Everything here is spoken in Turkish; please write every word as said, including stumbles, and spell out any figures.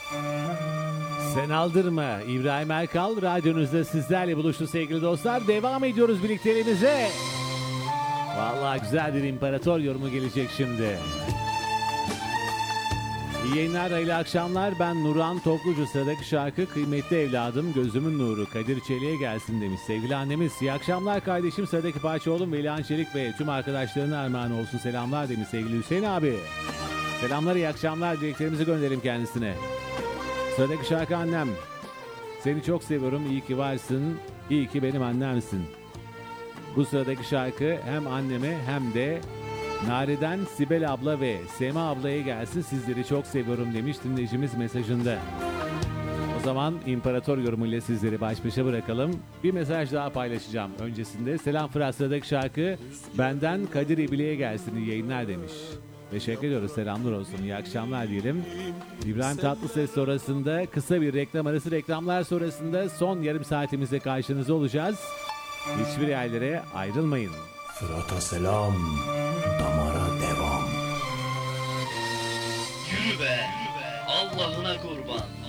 Sen aldırma. İbrahim Erkal radyonuzda sizlerle buluştu sevgili dostlar. Devam ediyoruz birlikteliğimize. Vallahi güzel bir imparator yorumu gelecek şimdi. İyi yayınlar, hayırlı akşamlar. Ben Nurhan Toplucu. Sıradaki şarkı kıymetli evladım, gözümün nuru Kadir Çelik'e gelsin demiş sevgili annemiz. İyi akşamlar kardeşim. Sıradaki parça oğlum Velihan Çelik ve tüm arkadaşlarına armağan olsun, selamlar demiş sevgili Hüseyin abi. Selamlar, iyi akşamlar. Dileklerimizi gönderelim kendisine. Sıradaki şarkı annem. Seni çok seviyorum, iyi ki varsın, iyi ki benim annemsin. Bu sıradaki şarkı hem anneme hem de Nari'den Sibel abla ve Sema ablaya gelsin, sizleri çok seviyorum demiş dinleyicimiz mesajında. O zaman imparator yorumuyla sizleri baş başa bırakalım. Bir mesaj daha paylaşacağım öncesinde. Selam Fırat, sıradaki şarkı benden Kadir İbili'ye gelsin, iyi yayınlar demiş. Teşekkür ediyoruz, selamlar olsun, iyi akşamlar diyelim. İbrahim Tatlıses sonrasında kısa bir reklam arası, reklamlar sonrasında son yarım saatimizde karşınızda olacağız. Hiçbir yerlere ayrılmayın. Fırat'a selam, damara devam. Yürü be, Allah'ına kurban.